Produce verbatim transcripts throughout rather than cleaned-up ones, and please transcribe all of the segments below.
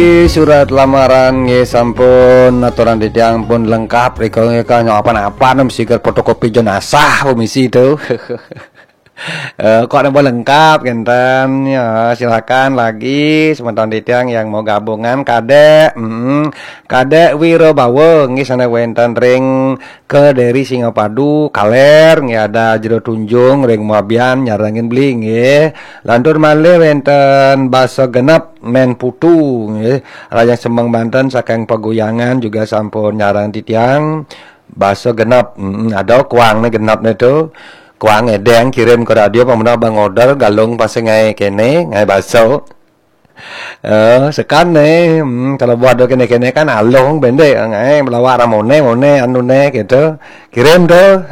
Surat lamaran nggih sampun aturan ditiang pun lengkap rika ngeka apa-apa mesti ke fotokopi jenazah komisi itu. Eh, kok nambah lengkap genten ya silakan lagi sebentar ditiang yang mau gabungan kadek mm, kadek Wirobawa nggih sana wenten ring ke dari Singapadu kaler nggih ada jero tunjung ring Muabian nyarangin beli nggih lantur malih wenten baso genep men putu nggih Rajang Sembang Banten saking pegoyangan juga sampun nyarang titiang baso genep mm, ada kuang genep itu kuang edeng kirim ke radio pemenang bang order galung pas ngai kene ngai baso eh sekan nih hmm, kalau buat do kene kene kan along bende ngai melawar ramone mone anu ne gitu kirim tuh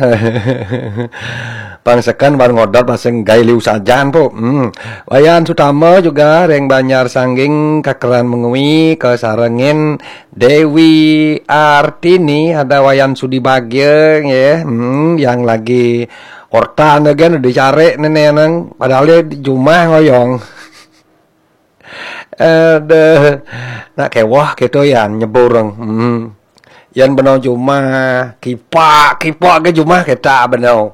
pang sekan bang order pas ngai liu sajan po hmm. Wayan Sutama juga reng Banyar Sangging kakeran mengui ke sarengin Dewi Artini ada Wayan Sudi Bagya ya hmm, yang lagi Hortan again dicari nenek nang padahal dia di rumah ngoyong. Ada nak kewah gitu ya nyebureng. Hmm. Yan benau rumah kipak kipak ke rumah kita benau.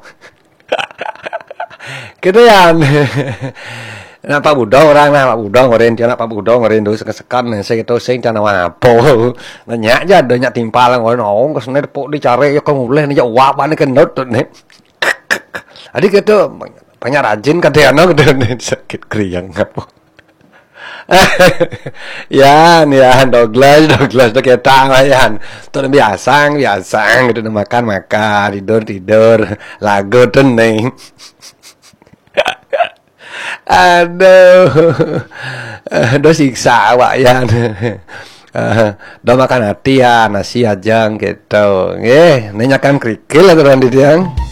Gitu ya. Nak Pak Budong orang nak Pak Budong orang dia nak Pak Budong orang dulu sekesekan saya gitu sing cana apa. Nanya aja ada nyak timpal orang orang kesana depok dicari ya kau mulai nih jawab ane kenut nih. Adik itu banyak rajin katanya anak sakit kriang apa ya nih ya Douglas Douglas tuh kita mayan tuh biasa biasa gitu makan makan tidur tidur lagu tuh nih aduh aduh siksa wayan udah makan hati ya nasi ajang gitu eh nanyakan kerikil atau nanti yang